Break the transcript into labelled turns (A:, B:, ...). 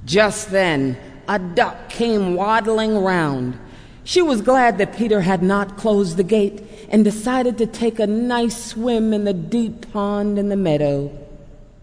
A: Just then, a duck came waddling round. She was glad that Peter had not closed the gate and decided to take a nice swim in the deep pond in the meadow.